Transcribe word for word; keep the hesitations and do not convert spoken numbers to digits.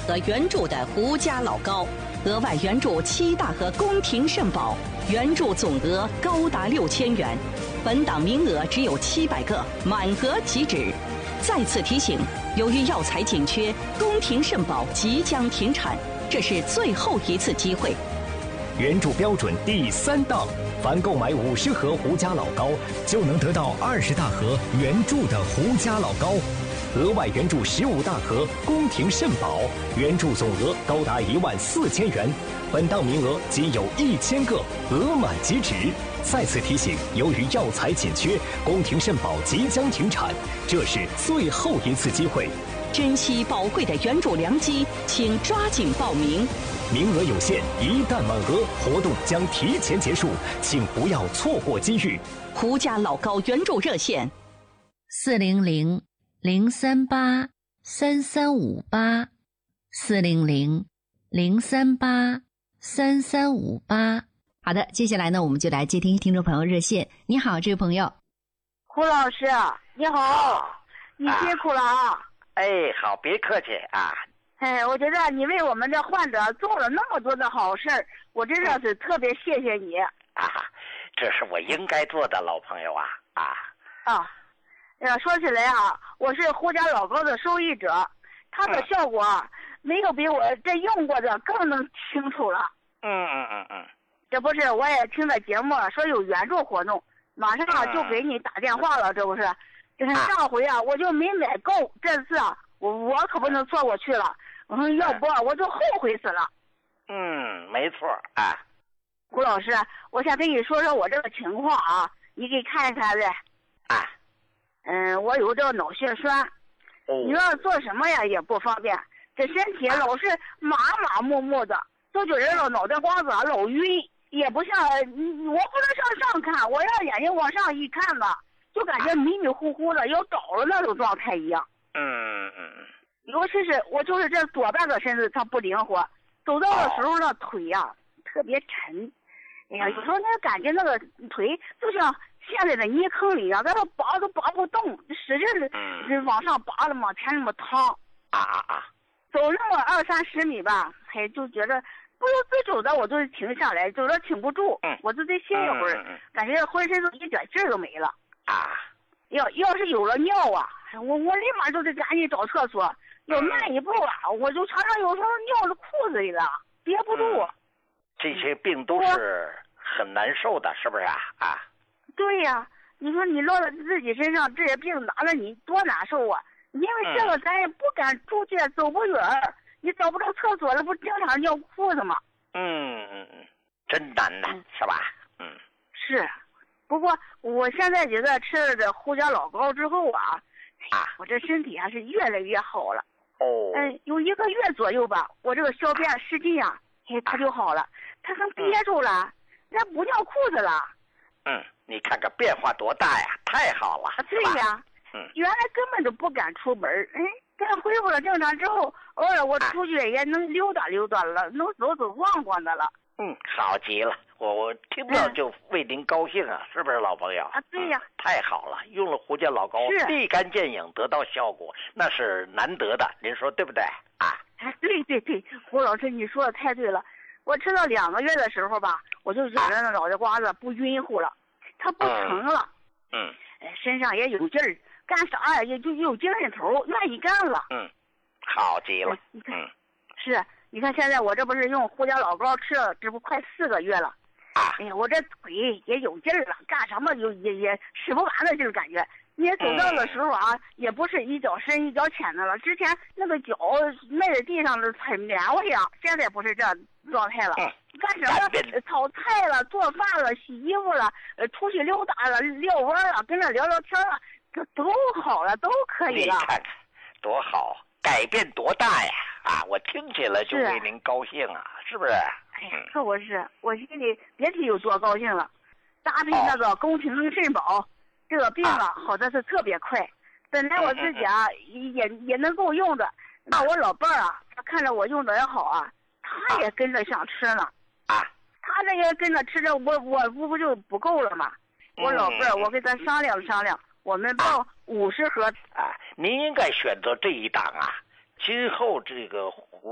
盒原著的胡家老高，额外援助七大盒宫廷肾宝，援助总额高达六千元。本档名额只有七百个，满额即止。再次提醒，由于药材紧缺，宫廷肾宝即将停产，这是最后一次机会。 援助标准第三档，凡购买五十盒胡家老高，就能得到二十大盒原著的胡家老高，额外援助十五大盒宫廷肾宝，援助总额高达一万四千元。本档名额仅有一千个，额满即止。再次提醒，由于药材紧缺，宫廷肾宝即将停产，这是最后一次机会。 珍惜宝贵的援助良机，请抓紧报名。 名额有限，一旦满额，活动将提前结束，请不要错过机遇。 胡家老高援助热线： 四零零零三八三三五八，四零零零三八三三五八。好的，接下来呢，我们就来接听听众朋友热线。你好，这位朋友。 胡老师，你好，你辛苦了啊！啊哎，好，别客气啊。 哎，我觉得你为我们这患者做了那么多的好事儿，我真的是特别谢谢你啊！这是我应该做的，老朋友啊啊啊！呃，说起来啊，我是胡家老高的受益者，它的效果没有比我这用过的更能清楚了。 嗯嗯嗯嗯。 这不是我也听了节目说有援助活动，马上就给你打电话了，这不是？这是上回啊，我就没买够，这次啊，我我可不能错过去了。我说要不我就后悔死了。 嗯，没错啊。 胡老师，我想跟你说说我这个情况啊，你给看一看呗。 啊。 嗯，我有这个脑血栓， 哦、 你要做什么呀也不方便，这身体老是麻麻木木的，就觉得脑袋瓜子老晕，也不像我不能向上看，我要眼睛往上一看吧，就感觉迷迷糊糊的，要倒了那种状态一样。 嗯嗯嗯。 尤其是我就是这左半个身子它不灵活，走道的时候那腿呀、啊、特别沉，哎呀，有时候那感觉那个腿就像陷在那泥坑里一样，在那拔都拔不动，使劲是往上拔了往前那么趟啊啊啊！ 走那么二三十米吧，哎，就觉得不由自主的我就停下来，走了挺不住， 嗯、 我就得歇一会儿、 嗯嗯嗯， 感觉浑身都一点劲儿都没了啊！ 要要是有了尿啊，我我立马就得赶紧找厕所。要慢一步啊，我就常常有时候尿了裤子里了，憋不住、嗯。 这些病都是很难受的，是不是啊？啊。 对呀、啊，你说你落在自己身上，这些病拿了你多难受啊！因为这个咱也不敢出去，走不远，你找不着厕所了，不经常尿裤子吗？ 嗯嗯嗯，真难呐、嗯，是吧？嗯。 是，不过我现在觉得吃了这胡家老高之后啊， 啊， 我这身体还是越来越好了。 哦， 嗯，有一个月左右吧，我这个小便失禁呀、啊，哎，它就好了，它还憋住了，那、嗯、不尿裤子了。 嗯，你看看变化多大呀，太好了。 对呀， 嗯， 原来根本就不敢出门，哎，等恢复了正常之后，偶尔我出去也能溜达溜达了，啊、能走走逛逛的了。 嗯，好极了，我我听到就为您高兴啊，嗯、是不是老朋友？ 啊，对呀、 嗯，太好了，用了胡家老高，立竿见影，得到效果，那是难得的，您说对不对啊？ 哎，对对对，胡老师你说的太对了，我吃到两个月的时候吧，我就觉得那脑袋瓜子不晕乎了，它不疼了， 嗯， 哎，身上也有劲儿，干啥呀也就有精神头，愿意干了。 嗯，好极了， 哎、你看， 嗯， 是。你看现在我这不是用胡家老高吃了，这不快四个月了， 啊， 哎呀，我这腿也有劲儿了，干什么有也也使不完的劲儿感觉。你走道的时候啊，嗯、也不是一脚深一脚浅的了，之前那个脚迈在地上的很棉花一样，现在不是这状态了。 嗯、 干什么？炒菜了，做饭了，洗衣服了，呃，出去溜达了，遛弯了，跟着聊聊天了，这都好了，都可以了。 你看看，多好，改变多大呀！啊，我听起来就为您高兴啊，是, 是不是？ 哎呀，可不是，我心里别提有多高兴了。搭配那个宫廷肾宝，哦、这个病啊好的是特别快。本来我自己啊、嗯、也也能够用的，那我老伴儿啊，他看着我用的也好啊，他也跟着想吃呢。 啊， 他这也跟着吃着，我我不不就不够了吗？我老伴儿，我跟他商量商量，我们报五十盒。 啊，您应该选择这一档啊。今后这个